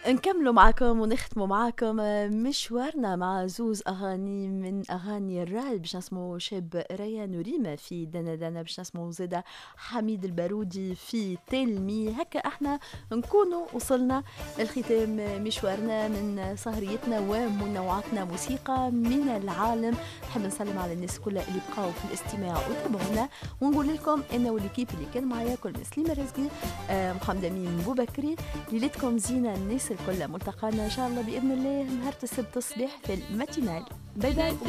نكملوا معكم ونختموا معكم مشوارنا مع زوز أغاني من أغاني الراب باش نسمو شاب ريان وريما في دنا دنا، باش نسمو زادا حميد البارودي في تلمي. هكا احنا نكونوا وصلنا لختام مشوارنا من سهريتنا ومنوعاتنا موسيقى من العالم. نحب نسلم على الناس كلها اللي بقاو في الاستماع وتابعونا، ونقول لكم انا والكيب اللي كان معايا كل سليمة رزقي، محمد امين بوبكري، ليلتكم زينة الناس الكل. ملتقانا ان شاء الله باذن الله نهار السبت الصباح في الماتينال. باي باي.